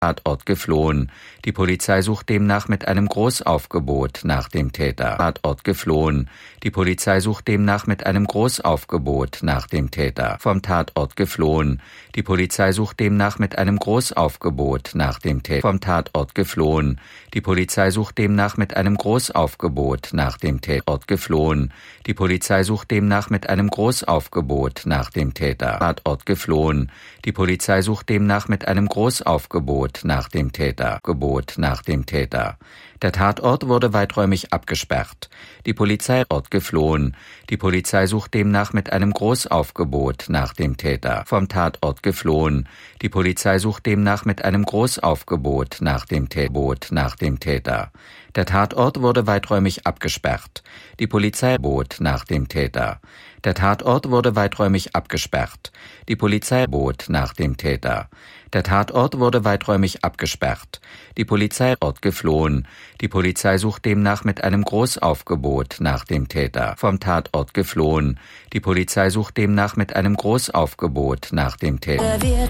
Tatort geflohen. Die Polizei sucht demnach mit einem Großaufgebot nach dem Täter. Tatort geflohen. Die Polizei sucht demnach mit einem Großaufgebot nach dem Täter. Vom Tatort geflohen. Die Polizei sucht demnach mit einem Großaufgebot nach dem Täter. Vom Tatort geflohen. Die Polizei sucht demnach mit einem Großaufgebot nach dem Tatort geflohen. Die Polizei sucht demnach mit einem Großaufgebot nach dem Täter. Tatort geflohen. Die Polizei sucht demnach mit einem Großaufgebot nach dem Täter. Gebot nach dem Täter. Der Tatort wurde weiträumig abgesperrt. Die Polizei ist geflohen. Die Polizei sucht demnach mit einem Großaufgebot nach dem Täter. Vom Tatort geflohen. Die Polizei sucht demnach mit einem Großaufgebot nach dem Täter. Der Tatort wurde weiträumig abgesperrt. Die Polizei bot nach dem Täter. Der Tatort wurde weiträumig abgesperrt. Die Polizei bot nach dem Täter. Der Tatort wurde weiträumig abgesperrt. Die Polizei ist geflohen. Die Polizei sucht demnach mit einem Großaufgebot nach dem Täter. Vom Tatort geflohen. Die Polizei sucht demnach mit einem Großaufgebot nach dem Täter.